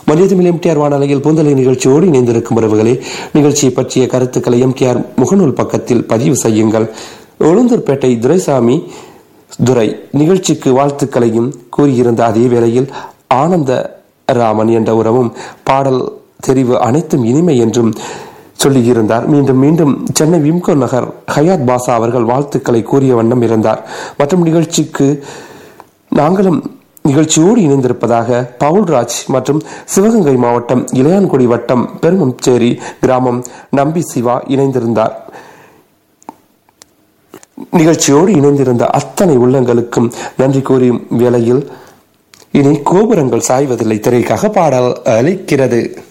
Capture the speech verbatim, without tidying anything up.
மதியத்தில் MTR வானொலியில் பூந்தலை நிகழ்ச்சியோடு இணைந்திருக்கும் உறவுகளே, நிகழ்ச்சியை பற்றிய கருத்துக்களை எம்டிஆர் முகநூல் பக்கத்தில் பதிவு செய்யுங்கள். உளுந்தூர்பேட்டை துரைசாமி துரை நிகழ்ச்சிக்கு வாழ்த்துக்களையும் கூறியிருந்த அதே வேளையில் ஆனந்த ராமன் என்ற உறவும் பாடல் தெரிவு அனைத்தும் இனிமை என்றும் சொல்லியிருந்தார். மீண்டும் மீண்டும் சென்னை விம்கோ நகர் ஹயாத் பாசா அவர்கள் வாழ்த்துக்களை கூறிய வண்ணம் இருந்தார். மற்றும் நிகழ்ச்சிக்கு நாங்களும் நிகழ்ச்சியோடு இணைந்திருப்பதாக பவுல்ராஜ் மற்றும் சிவகங்கை மாவட்டம் இளையான்குடி வட்டம் பெருமச்சேரி கிராமம் நம்பி சிவா இணைந்திருந்தார். நிகழ்ச்சியோடு இணைந்திருந்த அத்தனை உள்ளங்களுக்கும் நன்றி கூறியும் வேளையில் இனி கோபுரங்கள் சாய்வதில்லை திரைக்காக பாடல் அளிக்கிறது.